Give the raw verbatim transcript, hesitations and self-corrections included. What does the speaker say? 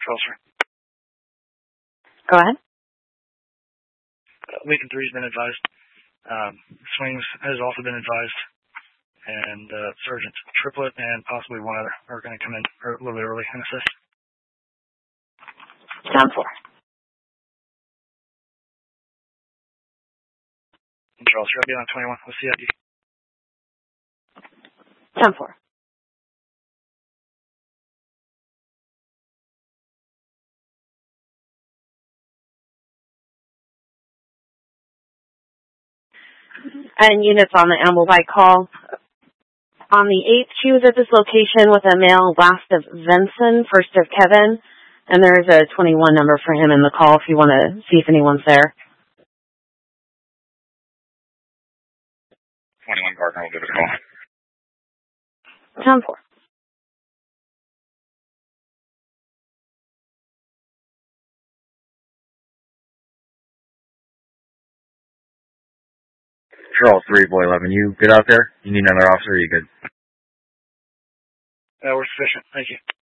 Charles, sir. Go ahead. Uh, Lincoln three's been advised. Um, Swings has also been advised. And uh, Sergeant Triplet and possibly one other are going to come in a little bit early and assist. Down four. And Charles, you're up on twenty-one. We'll see you. Down four. And units on the Amble Bike call. On the eighth, she was at this location with a male, last of Vincent, first of Kevin, and there is a twenty-one number for him in the call if you want to see if anyone's there. twenty-one partner will give it a call. Down four. Charles three, boy eleven, you good out there? You need another officer, or are you good? Uh, we're sufficient. Thank you.